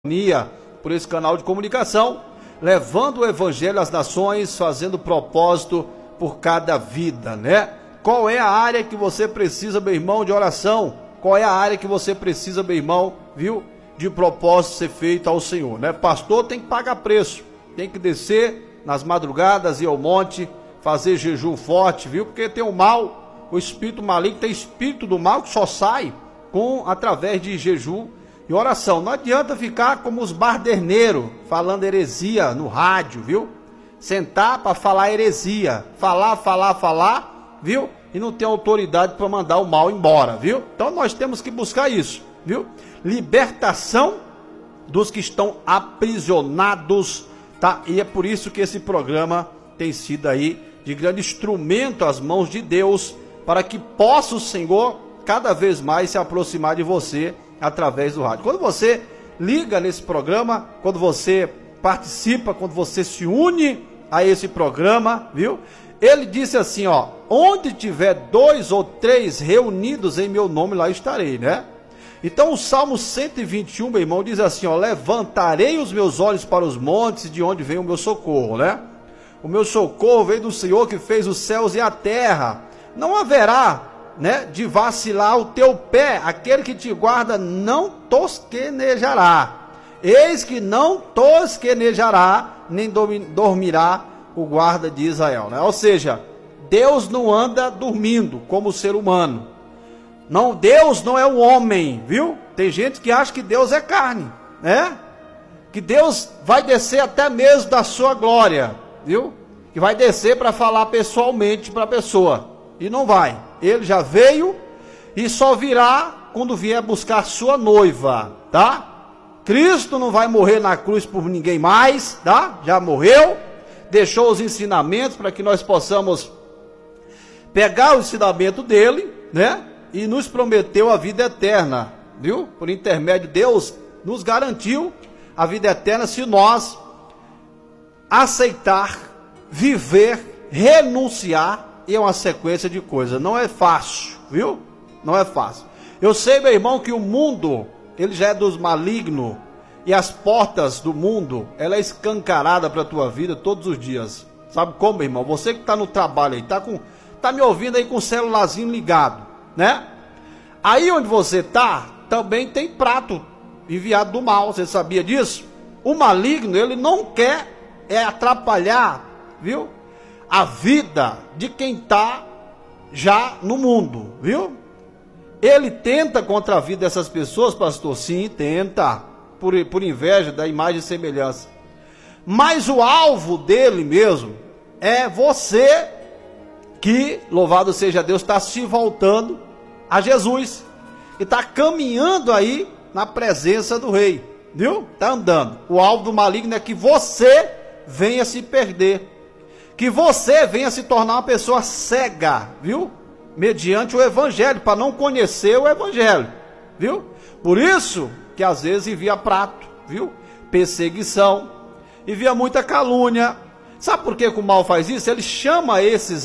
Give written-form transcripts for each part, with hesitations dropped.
por esse canal de comunicação, levando o evangelho às nações, fazendo propósito por cada vida, né? Qual é a área que você precisa, meu irmão, de oração? Qual é a área que você precisa, meu irmão, viu? De propósito ser feito ao Senhor, né? Pastor tem que pagar preço, tem que descer nas madrugadas e ao monte, fazer jejum forte, viu? Porque tem o mal, o espírito maligno, tem espírito do mal que só sai através de jejum e oração. Não adianta ficar como os barderneiros, falando heresia no rádio, viu? Sentar para falar heresia, falar, viu? E não ter autoridade para mandar o mal embora, viu? Então nós temos que buscar isso, viu? Libertação dos que estão aprisionados, tá? E é por isso que esse programa tem sido aí de grande instrumento às mãos de Deus, para que possa o Senhor cada vez mais se aproximar de você através do rádio. Quando você liga nesse programa, quando você participa, quando você se une a esse programa, viu? Ele disse assim, ó: onde tiver 2 ou 3 reunidos em meu nome, lá estarei, né? Então o Salmo 121, meu irmão, diz assim, ó: levantarei os meus olhos para os montes, de onde vem o meu socorro, né? O meu socorro vem do Senhor que fez os céus e a terra. Não haverá, né, de vacilar o teu pé, aquele que te guarda não tosquenejará. Eis que não tosquenejará, nem dormirá o guarda de Israel, né? Ou seja, Deus não anda dormindo como o ser humano. Não, Deus não é o homem, viu? Tem gente que acha que Deus é carne, né? Que Deus vai descer até mesmo da sua glória, viu? Que vai descer para falar pessoalmente para a pessoa. E não vai. Ele já veio e só virá quando vier buscar sua noiva, tá? Cristo não vai morrer na cruz por ninguém mais, tá? Já morreu, deixou os ensinamentos para que nós possamos pegar o ensinamento dele, né? E nos prometeu a vida eterna, viu? Por intermédio de Deus, nos garantiu a vida eterna se nós aceitar, viver, renunciar. E é uma sequência de coisas. Não é fácil, viu? Não é fácil. Eu sei, meu irmão, que o mundo, ele já é dos malignos. E as portas do mundo, ela é escancarada para a tua vida todos os dias. Sabe como, meu irmão? Você que está no trabalho aí, tá me ouvindo aí com o celularzinho ligado, né? Aí onde você está, também tem prato enviado do mal. Você sabia disso? O maligno, ele não quer atrapalhar, viu? A vida de quem está já no mundo, viu? Ele tenta contra a vida dessas pessoas, pastor? Sim, tenta, por inveja da imagem e semelhança. Mas o alvo dele mesmo é você que, louvado seja Deus, está se voltando a Jesus. E está caminhando aí na presença do rei, viu? Está andando. O alvo do maligno é que você venha se perder. Que você venha se tornar uma pessoa cega, viu? Mediante o evangelho, para não conhecer o evangelho, viu? Por isso que às vezes envia prato, viu? Perseguição, envia muita calúnia. Sabe por que o mal faz isso? Ele chama esses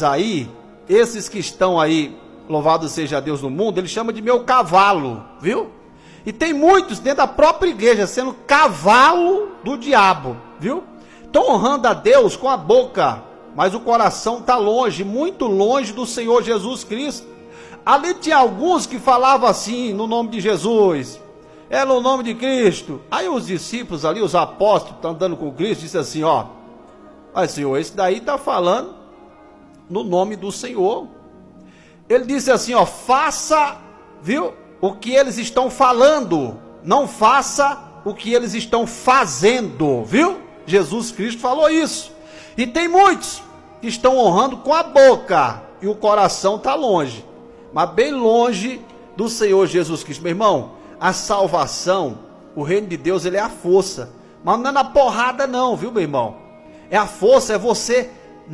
que estão aí, louvado seja Deus no mundo, ele chama de meu cavalo, viu? E tem muitos dentro da própria igreja sendo cavalo do diabo, viu? Estão honrando a Deus com a boca, mas o coração está longe, muito longe do Senhor Jesus Cristo. Ali tinha alguns que falavam assim, no nome de Jesus, é no nome de Cristo. Aí os discípulos ali, os apóstolos que estão andando com Cristo, disse assim, ó: mas Senhor, esse daí está falando no nome do Senhor. Ele disse assim, ó: faça, viu, o que eles estão falando, não faça o que eles estão fazendo, viu? Jesus Cristo falou isso. E tem muitos que estão honrando com a boca e o coração está longe, mas bem longe do Senhor Jesus Cristo. Meu irmão, a salvação, o reino de Deus, ele é a força, mas não é na porrada não, viu, meu irmão? É a força, é você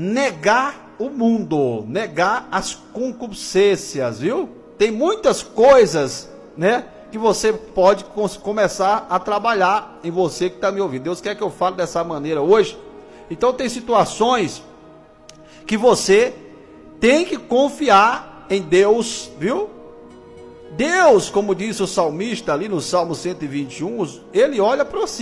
negar o mundo, negar as concupiscências, viu? Tem muitas coisas, né, que você pode começar a trabalhar em você que está me ouvindo. Deus quer que eu fale dessa maneira hoje. Então tem situações que você tem que confiar em Deus, viu? Deus, como disse o salmista ali no Salmo 121, ele olha para